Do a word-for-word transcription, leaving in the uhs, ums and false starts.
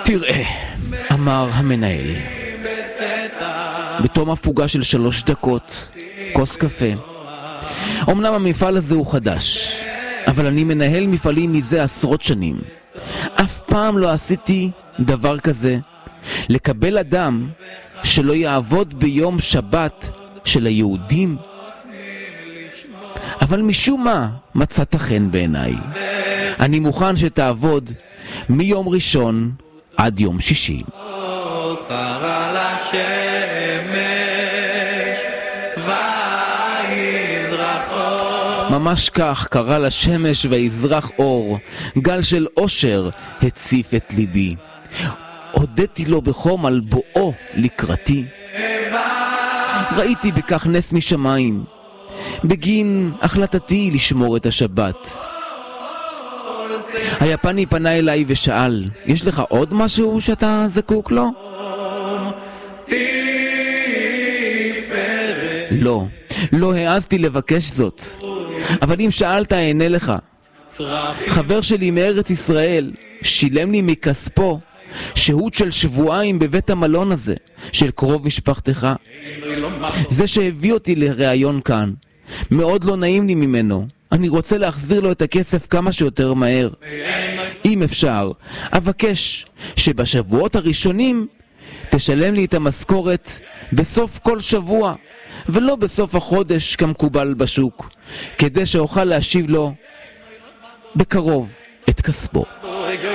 תראה, אמר המנהל, בתום הפוגה של שלוש דקות, כוס קפה. אמנם המפעל הזה הוא חדש, אבל אני מנהל מפעלים מזה עשרות שנים. אף פעם לא עשיתי דבר כזה, לקבל אדם שלא יעבוד ביום שבת של היהודים. אבל משום מה מצאת חן בעיניי. אני מוכן שתעבוד מיום ראשון עד יום שישי. ממש כך קרא לשמש ויזרח אור, גל של אושר הציף את ליבי. הודיתי לו בחום על בואו לקראתי. ראיתי בכך נס משמיים, בגין החלטתי לשמור את השבת. היפני פנה אליי ושאל, יש לך עוד משהו שאתה זקוק לו? לא, לא העזתי לבקש זאת. אבל אם שאלת, אענה לך. חבר שלי מארץ ישראל שילם לי מכספו שהות של שבועיים בבית המלון הזה של קרוב משפחתך. זה שהביא אותי לראיון כאן, מאוד לא נעים לי ממנו. אני רוצה להחזיר לו את הכסף כמה שיותר מהר. אם אפשר, אבקש שבשבועות הראשונים תשלם לי את המשכורת בסוף כל שבוע, ולא בסוף החודש כמקובל בשוק, כדי שאוכל להשיב לו בקרוב את כספו.